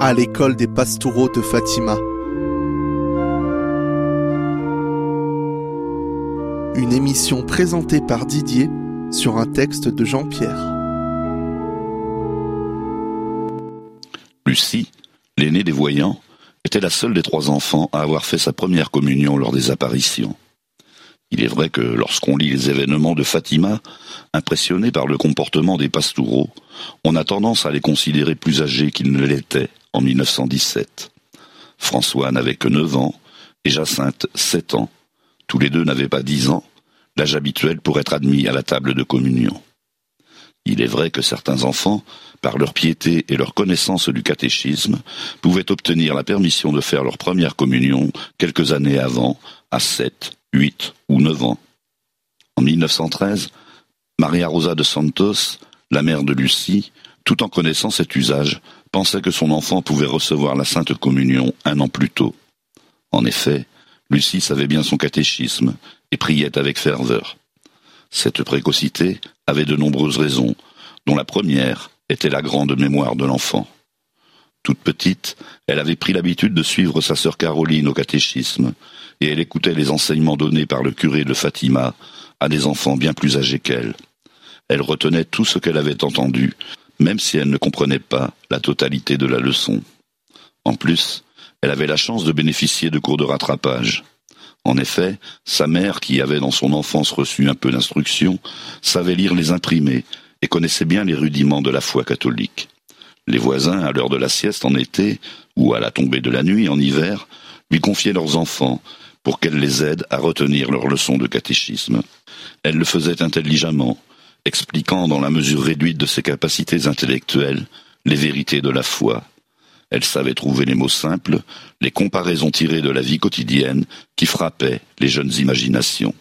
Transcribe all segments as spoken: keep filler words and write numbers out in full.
à l'école des Pastoureaux de Fatima. Une émission présentée par Didier sur un texte de Jean-Pierre. Lucie, l'aînée des voyants, était la seule des trois enfants à avoir fait sa première communion lors des apparitions. Il est vrai que lorsqu'on lit les événements de Fatima, impressionné par le comportement des Pastoureaux, on a tendance à les considérer plus âgés qu'ils ne l'étaient en mille neuf cent dix-sept. François n'avait que neuf ans et Jacinthe sept ans. Tous les deux n'avaient pas dix ans, l'âge habituel pour être admis à la table de communion. Il est vrai que certains enfants, par leur piété et leur connaissance du catéchisme, pouvaient obtenir la permission de faire leur première communion quelques années avant, à sept, huit ou neuf ans. En mille neuf cent treize, Maria Rosa de Santos, la mère de Lucie, tout en connaissant cet usage, pensait que son enfant pouvait recevoir la Sainte Communion un an plus tôt. En effet, Lucie savait bien son catéchisme et priait avec ferveur. Cette précocité avait de nombreuses raisons, dont la première était la grande mémoire de l'enfant. Toute petite, elle avait pris l'habitude de suivre sa sœur Caroline au catéchisme, et elle écoutait les enseignements donnés par le curé de Fatima à des enfants bien plus âgés qu'elle. Elle retenait tout ce qu'elle avait entendu, même si elle ne comprenait pas la totalité de la leçon. En plus, elle avait la chance de bénéficier de cours de rattrapage. En effet, sa mère, qui avait dans son enfance reçu un peu d'instruction, savait lire les imprimés et connaissait bien les rudiments de la foi catholique. Les voisins, à l'heure de la sieste en été, ou à la tombée de la nuit en hiver, lui confiaient leurs enfants pour qu'elle les aide à retenir leurs leçons de catéchisme. Elle le faisait intelligemment, expliquant dans la mesure réduite de ses capacités intellectuelles les vérités de la foi. Elle savait trouver les mots simples, les comparaisons tirées de la vie quotidienne qui frappaient les jeunes imaginations.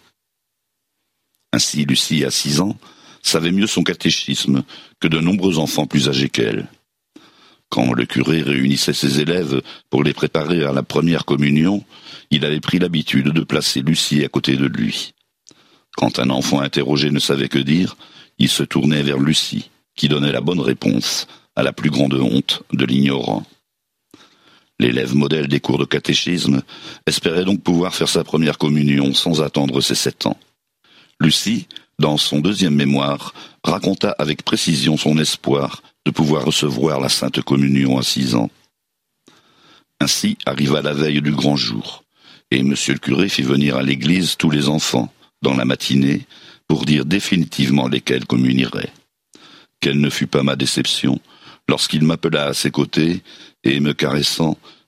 Ainsi, Lucie, à six ans, savait mieux son catéchisme que de nombreux enfants plus âgés qu'elle. Quand le curé réunissait ses élèves pour les préparer à la première communion, il avait pris l'habitude de placer Lucie à côté de lui. Quand un enfant interrogé ne savait que dire, il se tournait vers Lucie, qui donnait la bonne réponse, à la plus grande honte de l'ignorant. L'élève modèle des cours de catéchisme espérait donc pouvoir faire sa première communion sans attendre ses sept ans. Lucie, dans son deuxième mémoire, raconta avec précision son espoir de pouvoir recevoir la Sainte Communion à six ans. Ainsi arriva la veille du grand jour, et monsieur le curé fit venir à l'église tous les enfants, dans la matinée, pour dire définitivement lesquels communieraient. Quelle ne fut pas ma déception, lorsqu'il m'appela à ses côtés, et me caressant,